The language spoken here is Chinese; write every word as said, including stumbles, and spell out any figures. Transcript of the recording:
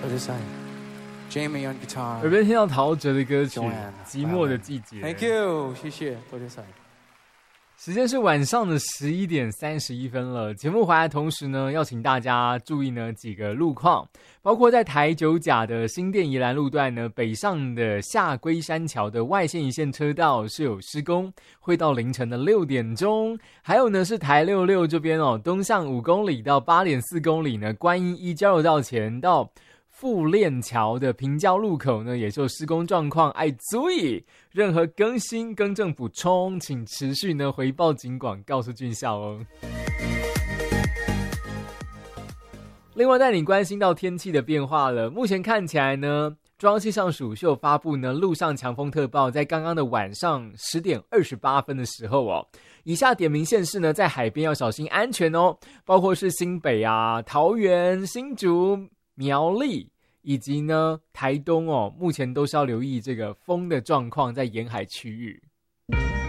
多谢晒 Jamie on guitar， 耳边听到陶喆的歌曲《 Joanne， 寂寞的季节》。 Thank you， 谢谢，多谢晒。 时间是晚上的十一点三十一分了。节目回来的同时呢，要请大家注意呢几个路况，包括在台九甲的新店宜兰路段呢，北上的下龟山桥的外线一线车道是有施工，会到凌晨的六点钟。还有呢是台六六这边哦，东向五公里到八点四公里呢，观音一交流道前到富链桥的平交路口呢，也受施工状况，爱注意。任何更新、更正、补充，请持续呢回报警广，告诉军校哦。另外，带你关心到天气的变化了。目前看起来呢，中央气象署是有发布呢陆上强风特报，在刚刚的晚上十点二十八分的时候哦，以下点名县市呢，在海边要小心安全哦，包括是新北啊、桃园、新竹、苗栗。以及呢，台东哦，目前都是要留意这个风的状况，在沿海区域。